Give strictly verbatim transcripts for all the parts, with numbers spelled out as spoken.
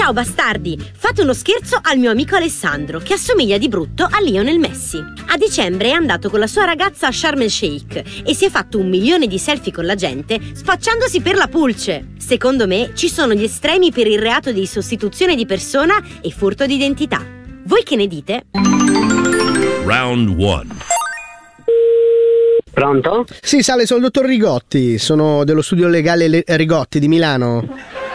Ciao bastardi, fate uno scherzo al mio amico Alessandro, che assomiglia di brutto a Lionel Messi. A dicembre è andato con la sua ragazza a Sharm el Sheikh e si è fatto un milione di selfie con la gente spacciandosi per la pulce. Secondo me ci sono gli estremi per il reato di sostituzione di persona e furto di identità. Voi che ne dite? Round one. Pronto? Sì, sale, sono il dottor Rigotti, sono dello studio legale Le- Rigotti di Milano.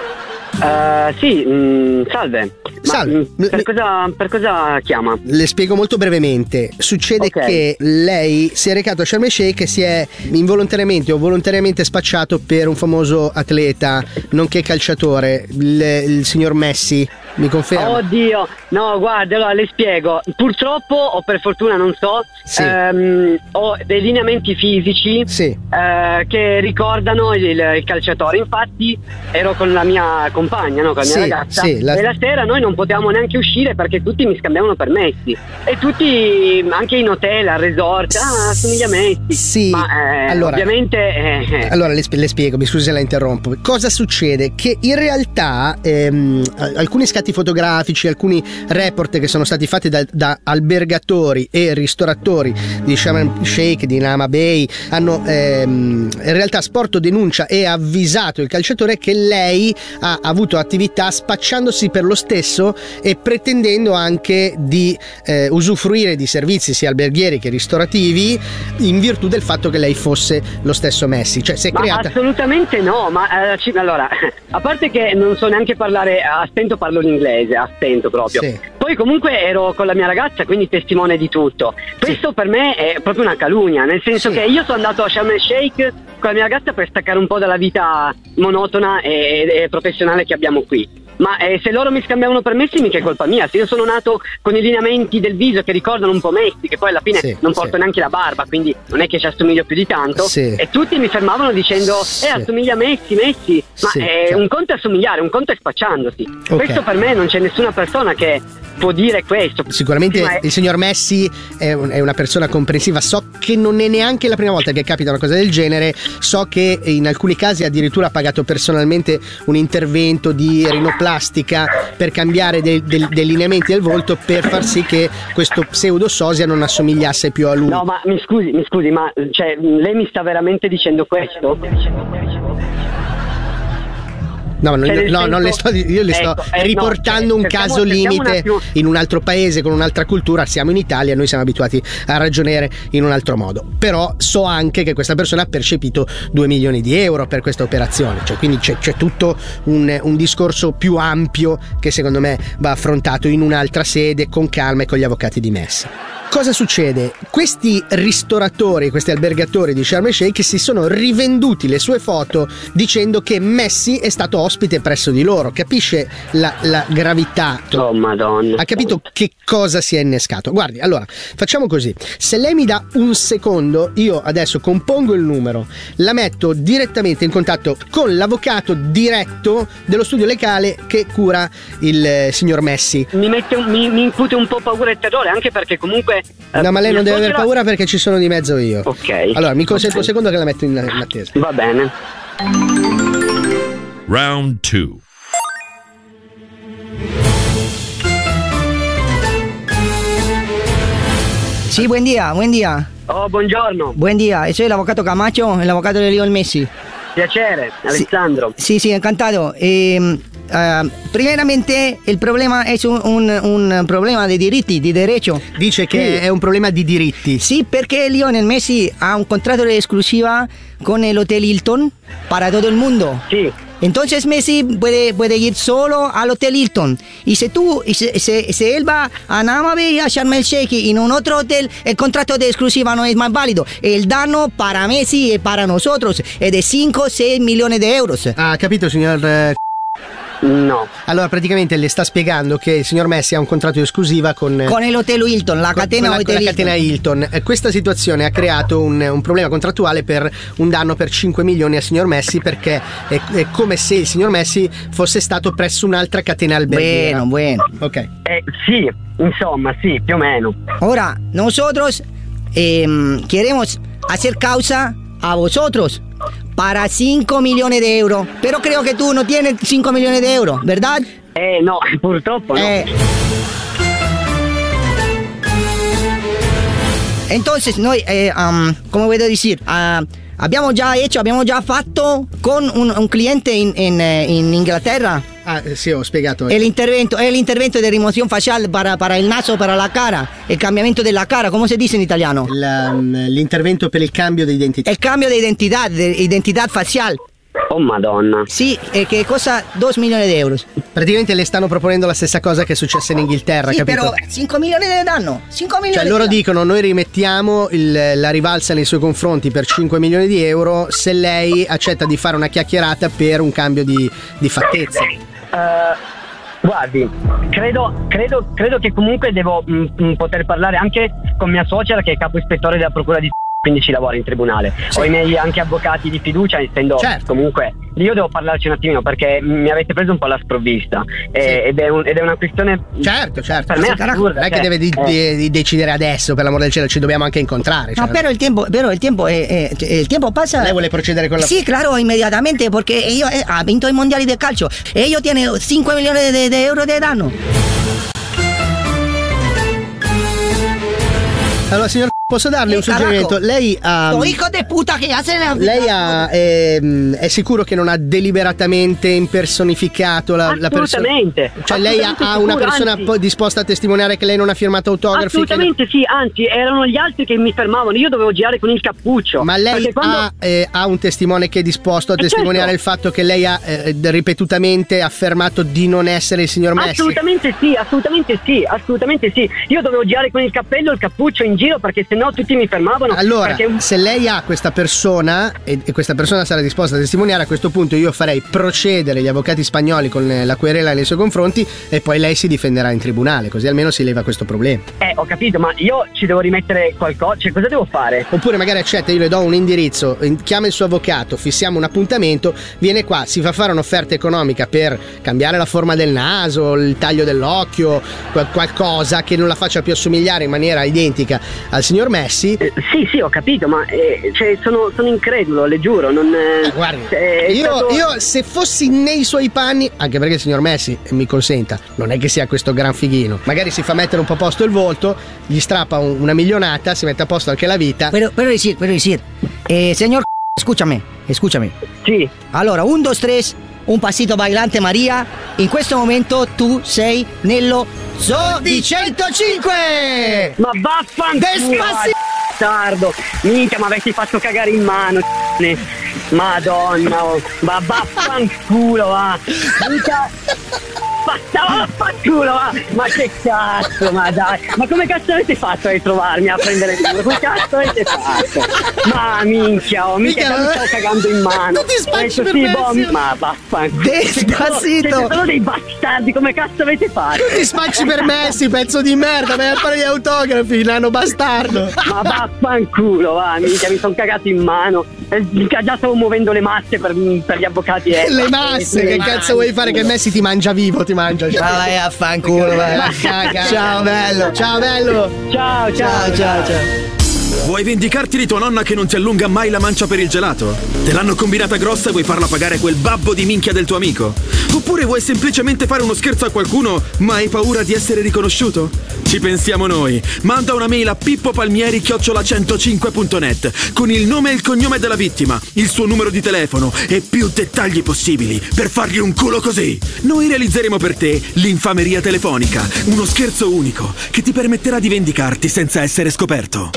Uh, sì, mh, salve. Salve. Ma, mh, per, cosa, per cosa chiama? Le spiego molto brevemente. Succede Ok. che lei si è recato a Sharm el Sheikh e si è involontariamente o volontariamente spacciato per un famoso atleta, nonché calciatore, il, il signor Messi. Mi conferma? Oddio, no, guarda, allora le spiego. Purtroppo, o per fortuna non so, Sì. ehm, ho dei lineamenti fisici Sì. eh, che ricordano il, il calciatore. Infatti ero con la mia compagna, no, con la mia Sì, ragazza, sì, la- e la sera noi non potevamo neanche uscire perché tutti mi scambiavano permessi. E tutti, anche in hotel, al resort, ah, assomiglia a Messi. Sì. Ma eh, Allora- ovviamente... eh, eh. Allora le, sp- le spiego, mi scusi se la interrompo. Cosa succede? Che in realtà ehm, alcuni scatti fotografici, alcuni report che sono stati fatti da, da albergatori e ristoratori di Sharm el Sheikh, di Nama Bay, hanno ehm, in realtà sporto denuncia e avvisato il calciatore che lei ha avuto attività spacciandosi per lo stesso e pretendendo anche di eh, usufruire di servizi sia alberghieri che ristorativi in virtù del fatto che lei fosse lo stesso Messi. Cioè si è Ma creata... assolutamente no, ma eh, ci- allora, a parte che non so neanche parlare, a stento parlo l'inglese, a stento proprio. Sì. Poi comunque ero con la mia ragazza, quindi testimone di tutto. Questo per me è proprio una calunnia, nel senso Sì. che io sono andato a Sharm el Sheikh con la mia ragazza per staccare un po' dalla vita monotona e, e professionale che abbiamo qui. Ma eh, se loro mi scambiavano permessi mica è colpa mia. Se io sono nato con i lineamenti del viso che ricordano un po' Messi, che poi alla fine Sì, non porto sì. neanche la barba, quindi non è che ci assomiglio più di tanto, Sì. e tutti mi fermavano dicendo Sì. eh assomiglia a Messi, Messi. Ma Sì, eh, certo. un conto è assomigliare, un conto è spacciandosi. Ok. Questo per me non c'è nessuna persona che può dire questo. Sicuramente Sì, ma è- il signor Messi è, un- è una persona comprensiva. So che non è neanche la prima volta che capita una cosa del genere. So che in alcuni casi addirittura ha pagato personalmente un intervento di rinoplastica per cambiare dei, dei- dei lineamenti del volto per far sì che questo pseudo sosia non assomigliasse più a lui. No, ma mi scusi, mi scusi, ma cioè, lei mi sta veramente dicendo questo? No, ma non, Cioè, nel no, senso- non le sto, io le sto Ecco, eh, no, riportando cioè, un cerchiamo- caso cerchiamo un limite attimo- in un altro paese con un'altra cultura. Siamo in Italia, noi siamo abituati a ragionare in un altro modo. Però so anche che questa persona ha percepito due milioni di euro per questa operazione. Cioè, quindi c'è, c'è tutto un, un discorso più ampio che secondo me va affrontato in un'altra sede con calma e con gli avvocati di Messi. Cosa succede? Questi ristoratori, questi albergatori di Sharm el Sheikh si sono rivenduti le sue foto dicendo che Messi è stato ospite presso di loro. Capisce la, la gravità? Oh madonna. Ha capito che cosa si è innescato? Guardi, allora, facciamo così. Se lei mi dà un secondo, io adesso compongo il numero, la metto direttamente in contatto con l'avvocato diretto dello studio legale che cura il eh, signor Messi. Mi, mette un- mi, mi incute un po' paura e terrore, anche perché comunque eh, No, ma lei mia non deve aver suocera- paura perché ci sono di mezzo io. Ok. Allora, mi consente Ok. un secondo che la metto in, in attesa. Va bene. Round two. Sí, buen día, buen día. Oh, buongiorno. Buen día. Soy el abogado Camacho, el abogado de Lionel Messi. Piacere, Alessandro. Sí, sí, encantado. Eh, ah, primeramente, el problema es un, un- un problema de diritti, di derecho. Dice che è un problema di diritti. Sí, porque Lionel Messi ha un contrato de exclusiva con el Hotel Hilton para todo el mundo. Sì. Entonces Messi puede, puede ir solo al Hotel Hilton. Y si tú, y si, si- si él va a Nama Bay, a Sharm el Sheikh, en un otro hotel, el contrato de exclusiva no es más válido. El daño para Messi y para nosotros es de cinco o seis millones de euros. Ha capito, signor eh, No. Allora, praticamente le sta spiegando che il signor Messi ha un contratto di esclusiva con, Con el Hotel Hilton, la con- catena con la, con Hotel la catena Hilton. Hilton. Eh, Questa situazione ha creato un, un problema contrattuale per un danno per cinque milioni al signor Messi, perché è, è come se il signor Messi fosse stato presso un'altra catena alberghiera. Bueno, bueno. Ok. Eh, sì, insomma, sì, più o meno. Ahora, nosotros em, queremos hacer causa a vosotros para cinco millones de euros. Pero creo que tú no tienes cinco millones de euros, ¿verdad? Eh no, purtroppo no. Eh. Entonces noi, eh, um, come voglio dire, uh, abbiamo già hecho, abbiamo già fatto con un, un cliente in, in, in Inghilterra. Ah, sì, ho spiegato. El intervento, el intervento de remoción facial para, para el naso, para la cara, el cambiamento della cara, come si dice in italiano? La, l'intervento per il cambio di identità. El cambio de identidad, de identidad facial. Oh madonna. Sì, e che costa due milioni di euro. Praticamente le stanno proponendo la stessa cosa che è successa in Inghilterra, Sì, capito? però cinque milioni le danno. cinque milioni. Cioè loro le danno. dicono noi rimettiamo il, la rivalsa nei suoi confronti per cinque milioni di euro se lei accetta di fare una chiacchierata per un cambio di, di fattezza. Uh, guardi, credo, credo, credo che comunque devo mh, mh, poter parlare anche con mia suocera che è capo ispettore della procura di quindi ci lavora in tribunale. Sì. Ho i miei anche avvocati di fiducia, essendo certo. comunque io devo parlarci un attimino perché mi avete preso un po' alla sprovvista. Sì. eh, ed, è un, ed è una questione certo certo per me assurda, non è che cioè, deve di, eh. di, di decidere adesso, per l'amore del cielo, ci dobbiamo anche incontrare, cioè. No, però il tempo, però il tempo è, è, il tempo passa. Lei vuole procedere con la Sì, claro, inmediatamente perché io eh, ha vinto i mondiali del calcio e io tiene cinque milioni di euro di danno. Allora signor, posso darle Eh, un suggerimento? caraco. Lei ha Lo hijo de puta che hace la Lei ha, è, è sicuro che non ha deliberatamente impersonificato la, la persona? Assolutamente. Cioè lei ha, Assolutamente ha una sicuro, persona anzi. po- disposta a testimoniare che lei non ha firmato autografi? Assolutamente che... sì, anzi erano gli altri che mi fermavano, io dovevo girare con il cappuccio. Ma lei perché quando... ha, eh, ha un testimone che è disposto a Eh, testimoniare certo. il fatto che lei ha eh, ripetutamente affermato di non essere il signor Messi? Assolutamente sì, assolutamente sì, assolutamente sì. Io dovevo girare con il cappello e il cappuccio in giro perché sennò tutti mi fermavano. Allora, perché... se lei ha questa persona e, e questa persona sarà disposta a testimoniare, a questo punto io farei procedere gli avvocati spagnoli con eh, la querela nei suoi confronti e poi lei si difenderà in tribunale, così almeno si leva questo problema. Eh, ho capito, ma io ci devo rimettere qualcosa, cioè cosa devo fare? Oppure magari accetta, io le do un indirizzo, in- chiama il suo avvocato, fissiamo un appuntamento, viene qua, si fa fare un'offerta economica per cambiare la forma del naso, il taglio dell'occhio, qual- qualcosa che non la faccia più assomigliare in maniera identica al signor Messi. Eh, sì, sì, ho capito, ma eh, cioè, sono, sono incredulo, le giuro, non... Eh, Guardi, eh, è io, stato- io se fossi nei suoi panni, anche perché il signor Messi, mi consenta, non è che sia questo gran fighino, magari si fa mettere un po' a posto il volto, gli strappa un- una milionata, si mette a posto anche la vita. Pero, pero decir, pero decir, eh, señor, escúchame, escúchame. Sì. Allora, un, dos, tres, un passito bailante Maria. In questo momento tu sei nello Zoo di centocinque. Ma vaffanculo! Despacito! Bastardo! Minchia, ma avessi fatto cagare in mano, c***ne. Madonna, oh. Ma vaffanculo, va! Minchia! Basta, vaffanculo, va! Ma che cazzo, ma dai! Ma come cazzo avete fatto a ritrovarmi a prendere il numero? Come cazzo avete fatto? Ma minchia, oh, minchia, Minchia, mi ma- stavo cagando in mano! Non ti spacci Ho detto, per sì, boh, Messi. ma vaffanculo! Despacito. Siete solo- siete solo dei bastardi, come cazzo avete fatto? Ti spacci per Messi, pezzo di merda, vai a fare gli autografi, nano bastardo. Ma vaffanculo, va, minchia, mi sono cagato in mano. Eh, minchia, già stavo muovendo le masse per, per gli avvocati. Eh. Le masse, che cazzo vuoi fare? Che Messi ti mangia vivo, ti mangia. Ma vai a fanculo, vai. Ma caga. Ciao bello. Ciao bello. Ciao, ciao, Ciao, ciao, ciao. Vuoi vendicarti di tua nonna che non ti allunga mai la mancia per il gelato? Te l'hanno combinata grossa e vuoi farla pagare quel babbo di minchia del tuo amico? Oppure vuoi semplicemente fare uno scherzo a qualcuno ma hai paura di essere riconosciuto? Ci pensiamo noi. Manda una mail a pippopalmieri chiocciola centocinque punto net con il nome e il cognome della vittima, il suo numero di telefono e più dettagli possibili per fargli un culo così. Noi realizzeremo per te l'infameria telefonica, uno scherzo unico che ti permetterà di vendicarti senza essere scoperto.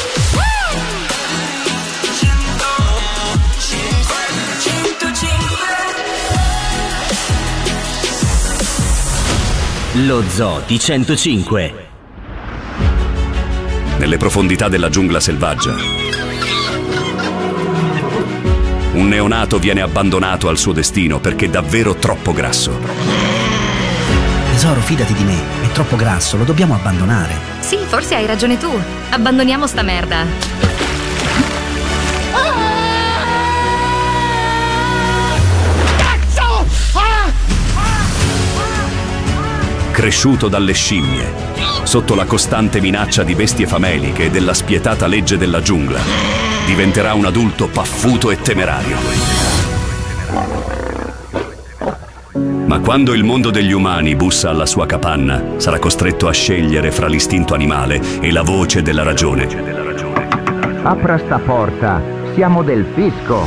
Lo Zoo di centocinque. Nelle profondità della giungla selvaggia, un neonato viene abbandonato al suo destino perché è davvero troppo grasso. Tesoro, fidati di me, è troppo grasso, lo dobbiamo abbandonare. Sì, forse hai ragione tu. Abbandoniamo sta merda. Cresciuto dalle scimmie, sotto la costante minaccia di bestie fameliche e della spietata legge della giungla, diventerà un adulto paffuto e temerario. Ma quando il mondo degli umani bussa alla sua capanna, sarà costretto a scegliere fra l'istinto animale e la voce della ragione. Apra sta porta, siamo del fisco.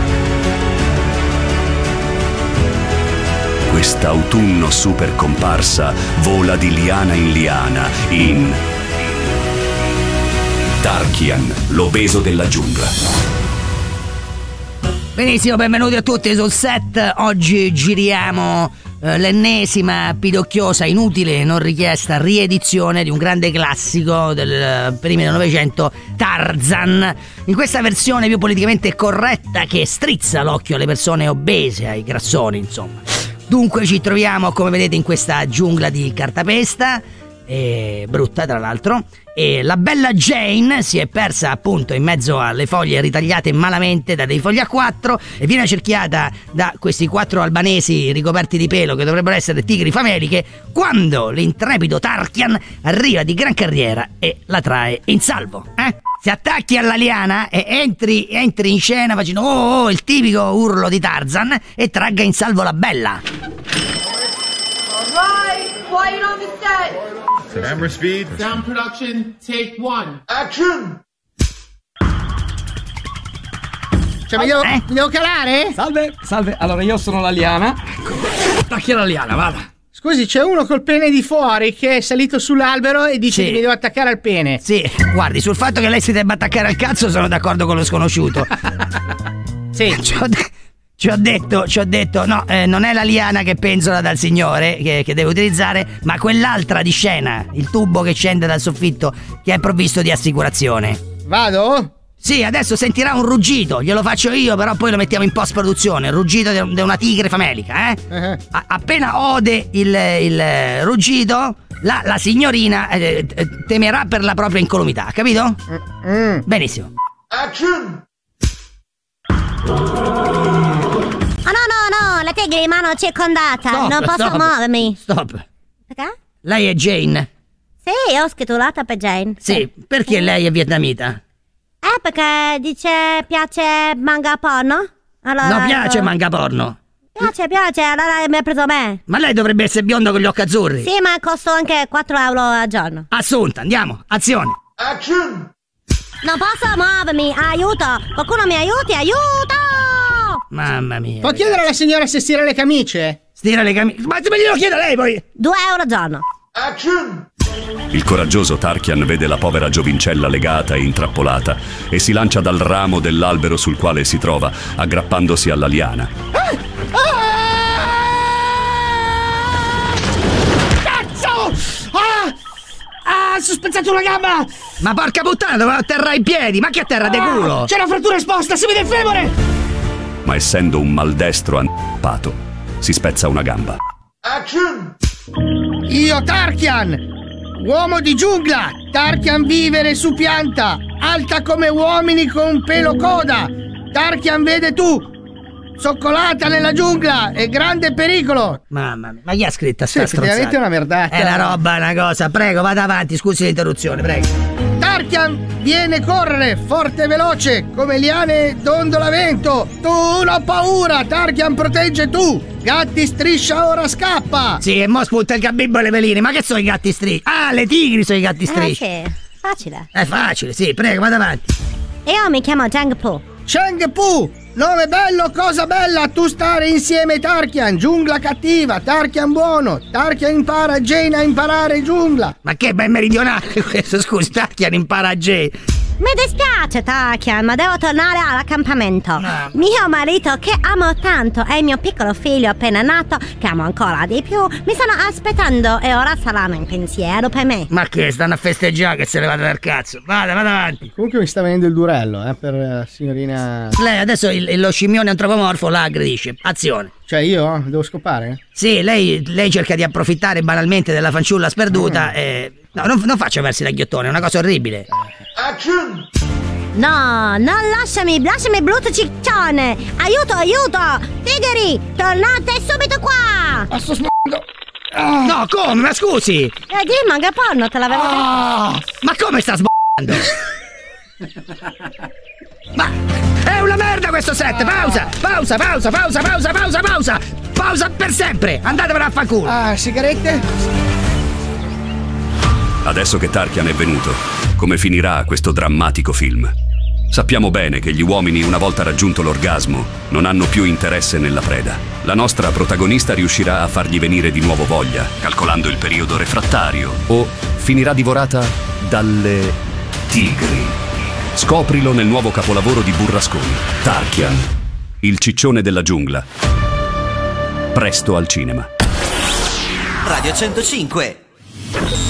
Quest'autunno super comparsa vola di liana in liana in Tarkian, l'obeso della giungla. Benissimo, benvenuti a tutti sul set. Oggi giriamo eh, l'ennesima pidocchiosa, inutile e non richiesta riedizione di un grande classico del eh, primi del Novecento, Tarzan, in questa versione più politicamente corretta che strizza l'occhio alle persone obese, ai grassoni, insomma. Dunque ci troviamo, come vedete, in questa giungla di cartapesta, e brutta tra l'altro, e la bella Jane si è persa appunto in mezzo alle foglie ritagliate malamente da dei fogli a quattro e viene cerchiata da questi quattro albanesi ricoperti di pelo che dovrebbero essere tigri fameliche, quando l'intrepido Tarkian arriva di gran carriera e la trae in salvo. Eh? Si attacchi alla liana e entri, entri in scena facendo oh, oh, il tipico urlo di Tarzan e tragga in salvo la bella. Alright, quiet on the set. Camera speed. Sound production, take one. Action! Cioè, mi devo, Eh? mi devo calare? Salve, salve. Allora, io sono la liana. Attacchi alla liana, vada. Scusi, c'è uno col pene di fuori che è salito sull'albero e dice Sì. che mi devo attaccare al pene. Sì, guardi, sul fatto che lei si debba attaccare al cazzo sono d'accordo con lo sconosciuto. Sì. Ci ho, de- ci ho detto, ci ho detto, no, eh, non è la liana che penzola dal signore che, che deve utilizzare, ma quell'altra di scena, il tubo che scende dal soffitto, che è provvisto di assicurazione. Vado? Sì, adesso sentirà un ruggito, glielo faccio io, però poi lo mettiamo in post produzione, il ruggito di una tigre famelica, eh? Uh-huh. A- appena ode il, il ruggito, la, la signorina eh, eh, temerà per la propria incolumità, capito? Mm. Benissimo. Action! Oh no, no, no, la tigre in mano circondata, Stop, non posso stop. muovermi. Stop. Perché? Lei è Jane? Sì, ho scritolata per Jane. Sì, perché lei è vietnamita? Eh, perché dice piace manga porno? Allora, Non piace io- manga porno. Piace, piace, allora mi ha preso me. Ma lei dovrebbe essere bionda con gli occhi azzurri. Sì, ma costo anche quattro euro al giorno. Assunta, andiamo, azione. Action! Non posso muovermi, aiuto! Qualcuno mi aiuti, aiuto! Mamma mia. Può chiedere alla signora se stira le camicie? Stira le camicie. Ma se me glielo chiede lei poi. Due euro al giorno. Action! Il coraggioso Tarkian vede la povera giovincella legata e intrappolata e si lancia dal ramo dell'albero sul quale si trova, aggrappandosi alla liana. Cazzo! Ah! Ah, si è spezzato una gamba! Ma porca puttana, doveva atterrare in piedi. Ma che atterra de culo? Ah, c'è una frattura esposta, si vede il femore! Ma essendo un maldestro anpato, si spezza una gamba. Action! Io Tarkian, uomo di giungla, Tarkian vivere su pianta, alta come uomini con pelo coda. Tarkian vede tu, zoccolata nella giungla e grande pericolo. Mamma mia, ma chi ha scritto Sì, sta effettivamente è stronzata? una merdata. È una roba, una cosa. Prego, vada avanti, scusi l'interruzione, prego. Tarkian viene correre, forte e veloce, come liane dondolavento. Tu non ho paura, Tarkian protegge tu. Gatti striscia ora scappa. Sì, e mo spunta il gabibbo e le veline. Ma che sono i gatti strisci? Ah, le tigri sono i gatti Eh strisci. sì, facile. È facile, sì, prego, vada avanti. Io mi chiamo Chang Po. Cheng Pu, nome bello, cosa bella, tu stare insieme Tarkian, giungla cattiva, Tarkian buono, Tarkian impara Jane a imparare giungla. Ma che ben meridionale questo, scusi, Tarkian impara a Jane. Mi dispiace, Tarkian, ma devo tornare all'accampamento. No. Mio marito, che amo tanto, e il mio piccolo figlio appena nato, che amo ancora di più, mi stanno aspettando e ora saranno in pensiero per me. Ma che, stanno a festeggiare che se ne vada dal cazzo. Vada, vada avanti. Comunque mi sta venendo il durello, eh, per la signorina... Lei adesso il- lo scimmione antropomorfo la aggredisce. Azione. Cioè io devo scopare? Sì, lei, lei cerca di approfittare banalmente della fanciulla sperduta Mm. e... No, non, non faccia versi la ghiottone, è una cosa orribile. Action! No, non lasciami, lasciami brutto ciccione! Aiuto, aiuto! Tigri, tornate subito qua! Ma sto sm***ando! Ah. No, come? Ma scusi! Eh, di manga porno, te l'avevo detto. Ah. Ma come sta sbagliando? Ma è una merda questo set! Pausa! Pausa, pausa, pausa, pausa, pausa, pausa! pausa per sempre. Andatevene a fa culo. Ah, sigarette? Adesso che Tarkian è venuto, come finirà questo drammatico film? Sappiamo bene che gli uomini, una volta raggiunto l'orgasmo, non hanno più interesse nella preda. La nostra protagonista riuscirà a fargli venire di nuovo voglia, calcolando il periodo refrattario, o finirà divorata dalle tigri. Scoprilo nel nuovo capolavoro di Burrasconi, Tarkian, il ciccione della giungla. Presto al cinema. Radio centocinque.